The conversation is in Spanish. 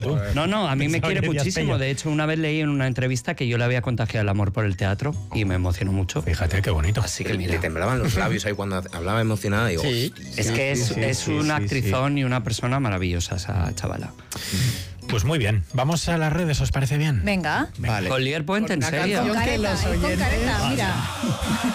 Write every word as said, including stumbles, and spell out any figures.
No, no, a mí me quiere muchísimo. De hecho, una vez leí en una entrevista que yo le había contagiado el amor por el teatro y me emocionó mucho. Fíjate, qué bonito. Así que mira. Le temblaban los labios ahí cuando hablaba emocionada. Digo, sí, es que es, sí, es sí, un sí, actrizón sí. y una persona maravillosa esa chavala. Pues muy bien, vamos a las redes, ¿os parece bien? Venga. Vale. Con Lier Puente, en serio. Con careta, eh, con careta, mira.